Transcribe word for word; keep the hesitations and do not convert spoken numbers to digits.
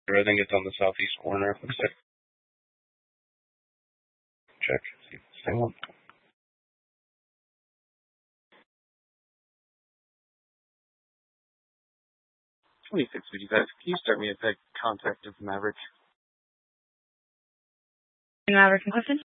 I think it's on the southeast corner. Looks like. Check. See if it's the same one. twenty-six fifty-five. Can you start me at that contact of Maverick? Maverick in question?